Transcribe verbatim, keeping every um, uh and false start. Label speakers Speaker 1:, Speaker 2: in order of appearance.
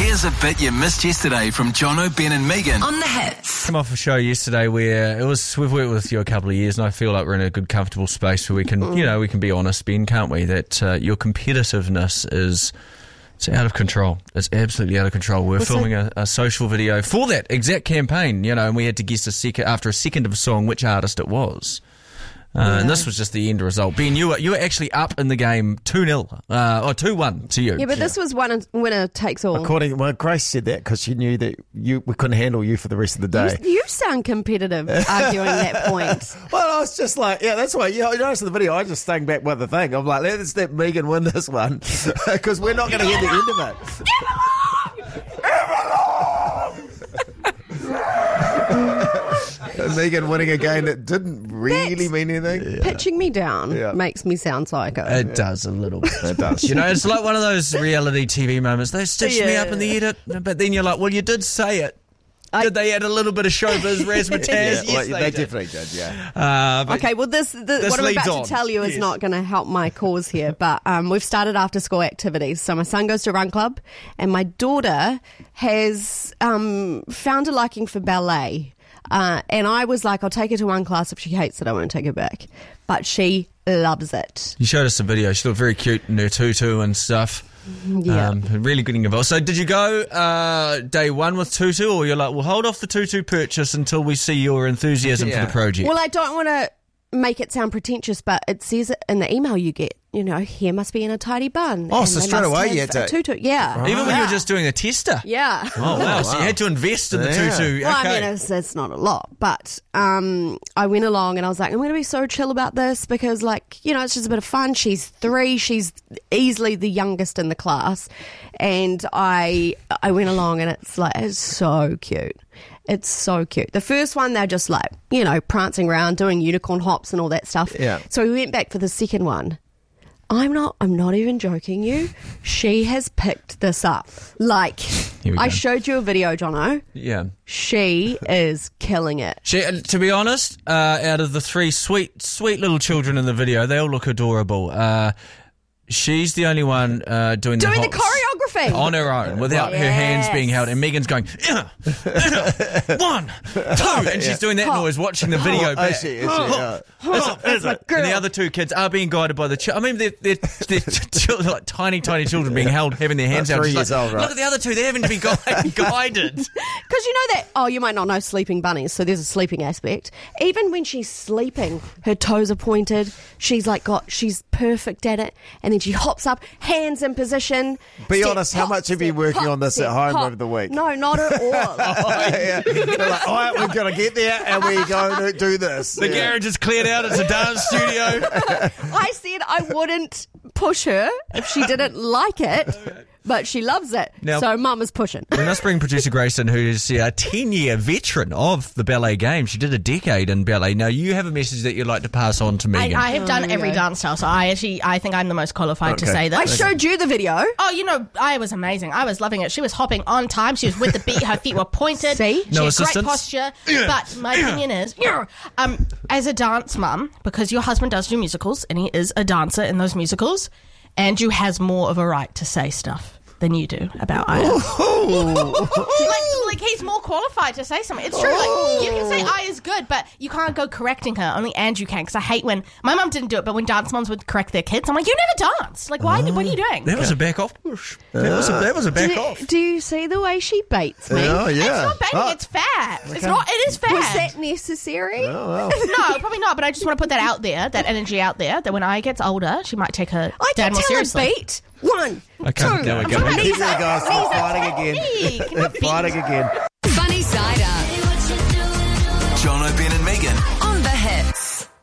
Speaker 1: Here's a bit you missed yesterday from Jono, Ben and Megan on The Hits.
Speaker 2: Come off a show yesterday where it was, we've worked with you a couple of years and I feel like we're in a good, comfortable space where we can, you know, we can be honest, Ben, can't we? That uh, your competitiveness is... It's out of control. It's absolutely out of control. We're
Speaker 3: What's
Speaker 2: filming a, a social video for that exact campaign, you know, and we had to guess a second, after a second of a song which artist it was. Uh,
Speaker 3: yeah.
Speaker 2: And this was just the end result. Ben, you were, you were actually up in the game two nil, uh, or two one to you.
Speaker 3: Yeah, but this was one winner takes all.
Speaker 4: According, well, Grace said that because she knew that you we couldn't handle you for the rest of the day.
Speaker 3: You, you sound competitive arguing that point.
Speaker 4: Well, I was just like, yeah, that's why. You know, you notice in the video, I just staying back with the thing. I'm like, let's let Megan win this one because we're not going to hear the end of it. Megan winning a game that didn't really
Speaker 3: That's,
Speaker 4: mean anything.
Speaker 3: Yeah. Pitching me down
Speaker 4: yeah.
Speaker 3: makes me sound psycho.
Speaker 2: It yeah. does a little bit.
Speaker 4: It does.
Speaker 2: You know, it's like one of those reality T V moments. They stitched yeah. me up in the edit, but then you're like, well, you did say it. I, did they add a little bit of showbiz razzmatazz?
Speaker 4: yeah,
Speaker 2: yes,
Speaker 4: well,
Speaker 2: they,
Speaker 4: they
Speaker 2: did.
Speaker 4: definitely did, yeah.
Speaker 2: Uh,
Speaker 3: okay, well, this, this, this what I'm about on. to tell you is yes. not going to help my cause here, but um, we've started after-school activities. So my son goes to run club, and my daughter has um, found a liking for ballet. Uh, and I was like, I'll take her to one class. If she hates it, I won't take her back. But she loves it.
Speaker 2: You showed us a video. She looked very cute in her tutu and stuff.
Speaker 3: Yeah.
Speaker 2: Um, really getting involved. So did you go uh, day one with tutu, or you're like, well, hold off the tutu purchase until we see your enthusiasm yeah. for the project?
Speaker 3: Well, I don't want to make it sound pretentious, but it says it in the email you get. You know, hair must be in a tidy bun.
Speaker 4: Oh, so straight away you had to...
Speaker 3: tutu. Yeah.
Speaker 2: Right. Even when
Speaker 3: yeah.
Speaker 2: you were just doing a tester?
Speaker 3: Yeah.
Speaker 2: Oh, wow.
Speaker 3: wow.
Speaker 2: So you had to invest in the
Speaker 4: yeah.
Speaker 2: tutu.
Speaker 3: Well,
Speaker 2: okay.
Speaker 3: I mean, it's, it's not a lot, but um, I went along and I was like, I'm going to be so chill about this because, like, you know, it's just a bit of fun. She's three. She's easily the youngest in the class. And I I went along and it's like, it's so cute. It's so cute. The first one, they're just like, you know, prancing around, doing unicorn hops and all that stuff.
Speaker 4: Yeah.
Speaker 3: So we went back for the second one. I'm not I'm not even joking you. She has picked this up. Like, I go. showed you a video, Jono.
Speaker 2: Yeah.
Speaker 3: She is killing it.
Speaker 2: She, uh, to be honest, uh, out of the three sweet, sweet little children in the video, they all look adorable. Uh, she's the only one uh, doing,
Speaker 3: doing
Speaker 2: the,
Speaker 3: the choreography
Speaker 2: on her own without
Speaker 3: yes.
Speaker 2: her hands being held, and Megan's going uh, uh, one, two, and she's yeah. doing that
Speaker 3: Hop.
Speaker 2: noise, watching the video
Speaker 4: oh,
Speaker 2: back.
Speaker 4: Is she, is she, yeah.
Speaker 3: Hop. That's my girl.
Speaker 2: And the other two kids are being guided by the children. I mean, they're, they're, they're children, like tiny, tiny children being held, having their hands
Speaker 4: About
Speaker 2: out.
Speaker 4: Three years
Speaker 2: like,
Speaker 4: old, right?
Speaker 2: Look at the other two; they're having to be guide, guided.
Speaker 3: Because you know that, oh, you might not know sleeping bunnies, so there's a sleeping aspect. Even when she's sleeping, her toes are pointed. She's like got, she's perfect at it, and then she hops up, hands in position.
Speaker 4: Be
Speaker 3: step,
Speaker 4: honest,
Speaker 3: hop,
Speaker 4: how much have you been working
Speaker 3: hop,
Speaker 4: on this
Speaker 3: step,
Speaker 4: at home
Speaker 3: hop.
Speaker 4: over the week?
Speaker 3: No, not at all.
Speaker 4: oh, yeah. You're like, all right, we've got to get there, and we're going to do this.
Speaker 2: The
Speaker 4: yeah.
Speaker 2: garage is cleared out. It's a dance studio.
Speaker 3: I said I wouldn't push her if she didn't like it. But she loves it,
Speaker 2: now,
Speaker 3: so Mum is pushing.
Speaker 2: We must bring producer Grayson, who is a ten-year veteran of the ballet game. She did a decade in ballet. Now, you have a message that you'd like to pass on to Megan.
Speaker 5: I, I have
Speaker 3: oh,
Speaker 5: done every
Speaker 3: go.
Speaker 5: dance style, so I actually I think I'm the most qualified
Speaker 4: okay.
Speaker 5: to say this.
Speaker 3: I showed you the video.
Speaker 5: Oh, you know, I was amazing. I was loving it. She was hopping on time. She was with the beat. Her feet were pointed.
Speaker 3: See?
Speaker 5: She
Speaker 2: no
Speaker 5: had
Speaker 2: assistance.
Speaker 5: Great posture. But my opinion is, um, as a dance mum, because your husband does do musicals, and he is a dancer in those musicals, Andrew has more of a right to say stuff than you do about Aya. like, like he's more qualified to say something. It's true. Like, you can say Aya's good, but you can't go correcting her. Only Andrew can, because I hate when my mum didn't do it, but when dance moms would correct their kids, I'm like, you never danced. Like, why? Uh, what are you doing?
Speaker 2: That was a back off push. That was a, that was a back
Speaker 3: do,
Speaker 2: off.
Speaker 3: Do you see the way she baits me?
Speaker 4: Oh, yeah.
Speaker 5: It's not baiting.
Speaker 4: Oh.
Speaker 5: It's fat.
Speaker 4: Okay.
Speaker 5: It's not. It is fat.
Speaker 3: Was that necessary?
Speaker 4: Oh, well.
Speaker 5: No, probably not. But I just want to put that out there, that energy out there, that when Aya gets older, she might take her
Speaker 3: I
Speaker 5: dad
Speaker 3: can
Speaker 5: more
Speaker 3: tell
Speaker 5: seriously.
Speaker 3: a beat. One,
Speaker 2: Okay,
Speaker 3: two.
Speaker 2: there we go.
Speaker 3: I'm
Speaker 4: Keep
Speaker 3: trying
Speaker 4: going,
Speaker 3: to-
Speaker 4: guys. They're fighting again. They're fighting again.
Speaker 6: Funny side up.
Speaker 1: Jono, Ben and Megan